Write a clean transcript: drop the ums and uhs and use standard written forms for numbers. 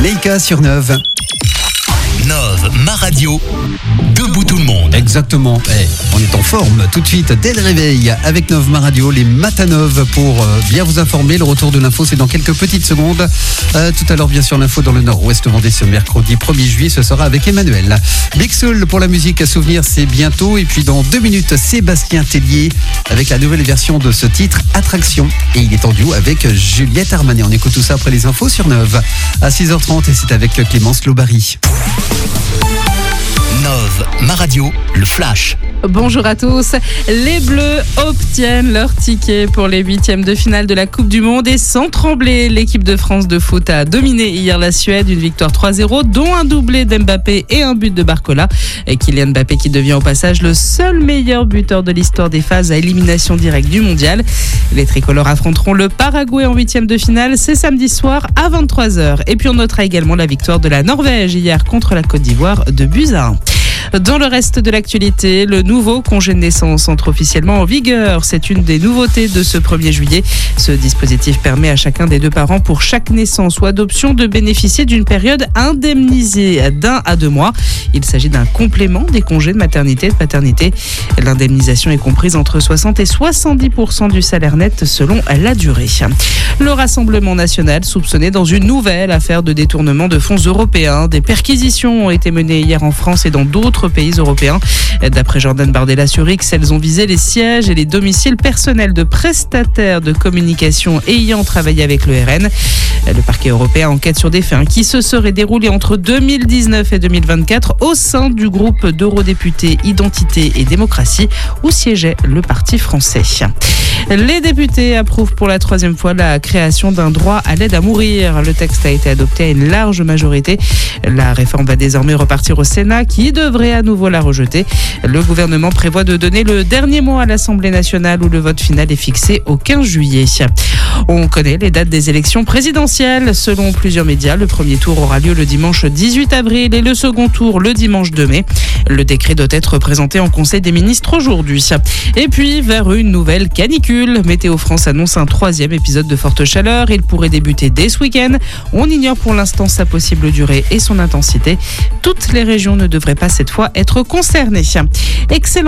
Leica sur Neuve. Neuve, ma radio, debout tout le monde. Exactement. On est en forme tout de suite dès le réveil avec Neuve, ma radio, les matins Neuve pour bien vous informer. Le retour de l'info, c'est dans quelques petites secondes. Tout à l'heure, bien sûr, l'info dans le Nord-Ouest Vendée ce mercredi 1er juillet. Ce sera avec Emmanuel. Big Soul pour la musique à souvenir, c'est bientôt. Et puis dans 2 minutes, Sébastien Tellier avec la nouvelle version de ce titre, Attraction. Et il est en duo avec Juliette Armanet. On écoute tout ça après les infos sur Neuve à 6h30 et c'est avec Clémence Lobary. Neuve, ma radio, le flash. Bonjour à tous. Les Bleus obtiennent leur ticket pour les 8e de finale de la Coupe du Monde et sans trembler, l'équipe de France de foot a dominé hier la Suède, une victoire 3-0, dont un doublé d'Mbappé et un but de Barcola. Et Kylian Mbappé qui devient au passage le seul meilleur buteur de l'histoire des phases à élimination directe du mondial. Les tricolores affronteront le Paraguay en 8e de finale, c'est samedi soir à 23h. Et puis on notera également la victoire de la Norvège hier contre la Côte d'Ivoire de buts à 1. Dans le reste de l'actualité, le nouveau congé de naissance entre officiellement en vigueur. C'est une des nouveautés de ce 1er juillet. Ce dispositif permet à chacun des 2 parents pour chaque naissance ou adoption de bénéficier d'une période indemnisée d'1 à 2 mois. Il s'agit d'un complément des congés de maternité et de paternité. L'indemnisation est comprise entre 60 et 70% du salaire net selon la durée. Le Rassemblement national soupçonné dans une nouvelle affaire de détournement de fonds européens. Des perquisitions ont été menées hier en France et dans d'autres pays européens. D'après Jordan Bardella sur X, elles ont visé les sièges et les domiciles personnels de prestataires de communication ayant travaillé avec le RN. Le parquet européen enquête sur des faits qui se seraient déroulés entre 2019 et 2024 au sein du groupe d'eurodéputés Identité et Démocratie où siégeait le Parti français. Les députés approuvent pour la 3e fois la création d'un droit à l'aide à mourir. Le texte a été adopté à une large majorité. La réforme va désormais repartir au Sénat qui devrait à nouveau la rejeter. Le gouvernement prévoit de donner le dernier mot à l'Assemblée nationale où le vote final est fixé au 15 juillet. On connaît les dates des élections présidentielles. Selon plusieurs médias, le premier tour aura lieu le dimanche 18 avril et le second tour le dimanche 2 mai. Le décret doit être présenté en Conseil des ministres aujourd'hui. Et puis, vers une nouvelle canicule. Météo France annonce un 3e épisode de forte chaleur. Il pourrait débuter dès ce week-end. On ignore pour l'instant sa possible durée et son intensité. Toutes les régions ne devraient pas cette fois être concernées. Excellent.